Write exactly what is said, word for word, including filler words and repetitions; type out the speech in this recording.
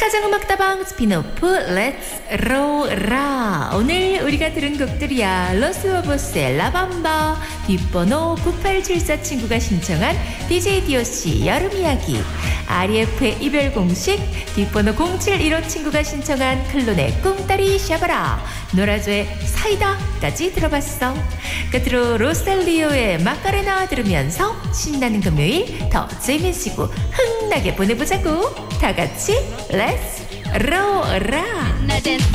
가정음악다방 스피노프 렛츠 로라. 오늘 우리가 들은 곡들이야. 로스오버스의 라밤바, 뒷번호 구팔칠사 친구가 신청한 디제이 디오씨 여름이야기, 알이에프의 이별공식, 뒷번호 공칠일오 친구가 신청한 클론의 꿍따리 샤바라, 노라조의 사이다까지 들어봤어. 끝으로 로셀리오의 마카레나 들으면서 신나는 금요일 더 재미지고 흥나게 보내보자고. 다같이 렛츠 로라.